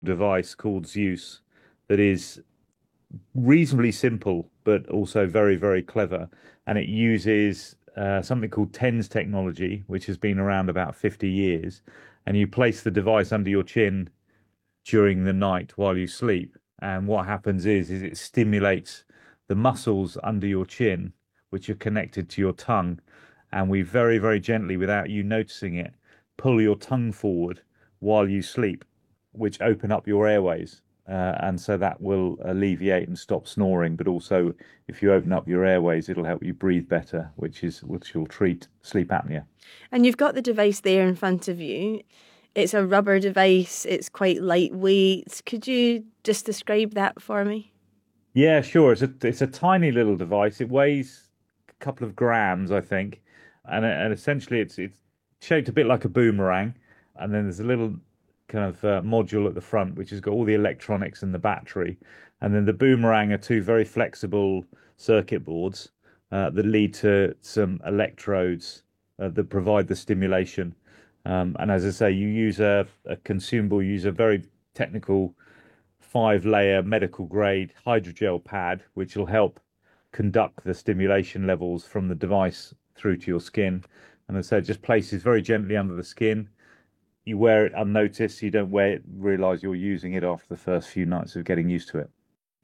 device called Zeus that is reasonably simple, but also very, very clever. And it uses something called TENS technology, which has been around about 50 years. And you place the device under your chin during the night while you sleep. And what happens is it stimulates the muscles under your chin, which are connected to your tongue. And we very, very gently, without you noticing it, pull your tongue forward while you sleep, which open up your airways. And so that will alleviate and stop snoring. But also, if you open up your airways, it'll help you breathe better, which will treat sleep apnea. And you've got the device there in front of you. It's a rubber device, it's quite lightweight. Could you just describe that for me? Yeah, sure. It's a tiny little device. It weighs a couple of grams, I think, and essentially it's shaped a bit like a boomerang. And then there's a little kind of module at the front which has got all the electronics and the battery. And then the boomerang are two very flexible circuit boards that lead to some electrodes that provide the stimulation. And as I say, you use a consumable, you use a very technical 5 layer medical grade hydrogel pad, which will help conduct the stimulation levels from the device through to your skin. And as I said, just places very gently under the skin. You wear it unnoticed. You don't wear it, realize you're using it after the first few nights of getting used to it.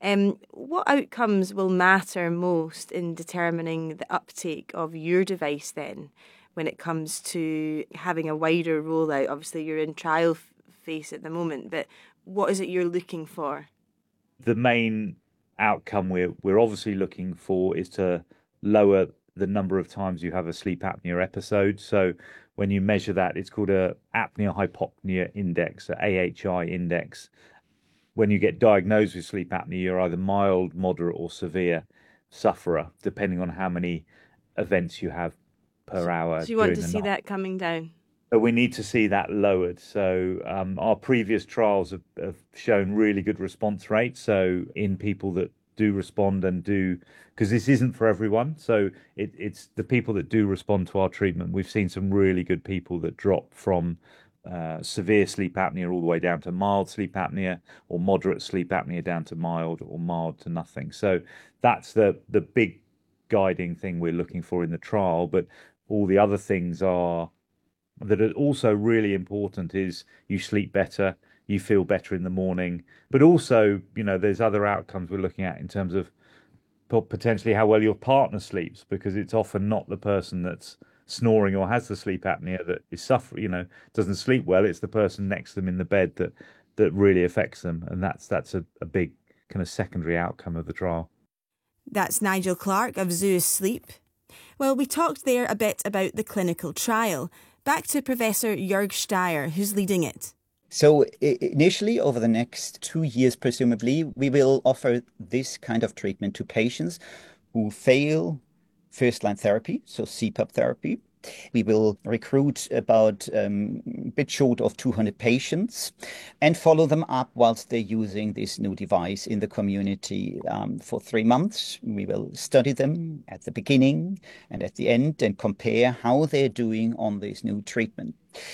What outcomes will matter most in determining the uptake of your device then when it comes to having a wider rollout? Obviously, you're in trial phase at the moment, but what is it you're looking for? The main outcome we're obviously looking for is to lower the number of times you have a sleep apnea episode. So when you measure that, it's called a apnea hypopnea index, a AHI index. When you get diagnosed with sleep apnea, you're either mild, moderate, or severe sufferer, depending on how many events you have per hour So you want during to the see night. that coming down? But we need to see that lowered. So our previous trials have shown really good response rates. So in people that do respond and do, because this isn't for everyone. So it's the people that do respond to our treatment. We've seen some really good people that drop from severe sleep apnea all the way down to mild sleep apnea, or moderate sleep apnea down to mild, or mild to nothing. So that's the big guiding thing we're looking for in the trial. But all the other things are that are also really important is you sleep better, you feel better in the morning, but also, there's other outcomes we're looking at in terms of potentially how well your partner sleeps, because it's often not the person that's snoring or has the sleep apnea that is suffering, doesn't sleep well. It's the person next to them in the bed that really affects them, and that's a big kind of secondary outcome of the trial. That's Nigel Clark of Zeus Sleep. Well, we talked there a bit about the clinical trial. Back to Professor Jörg Steyer, who's leading it. So initially, over the next 2 years, presumably, we will offer this kind of treatment to patients who fail first-line therapy, so CPAP therapy. We will recruit about a bit short of 200 patients and follow them up whilst they're using this new device in the community for 3 months. We will study them at the beginning and at the end and compare how they're doing on this new treatment.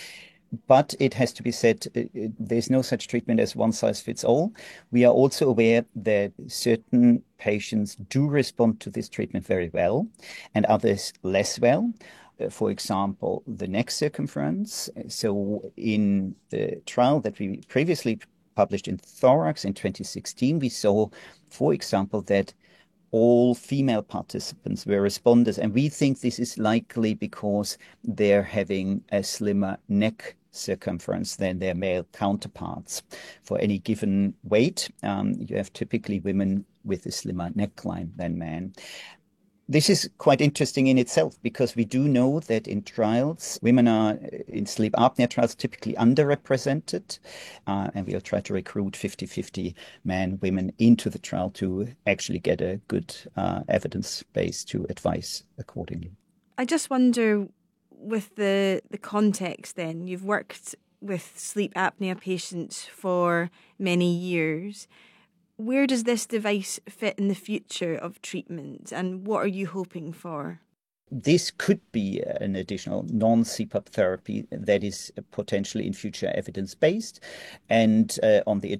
But it has to be said, there's no such treatment as one size fits all. We are also aware that certain patients do respond to this treatment very well and others less well. For example, the neck circumference. So in the trial that we previously published in Thorax in 2016, we saw, for example, that all female participants were responders. And we think this is likely because they're having a slimmer neck circumference than their male counterparts. For any given weight, you have typically women with a slimmer neckline than men. This is quite interesting in itself because we do know that in trials, women are in sleep apnea trials typically underrepresented, and we'll try to recruit 50-50 men, women into the trial to actually get a good evidence base to advise accordingly. I just wonder, with the context then, you've worked with sleep apnea patients for many years. Where does this device fit in the future of treatment, and what are you hoping for? This could be an additional non-CPAP therapy that is potentially in future evidence-based and on the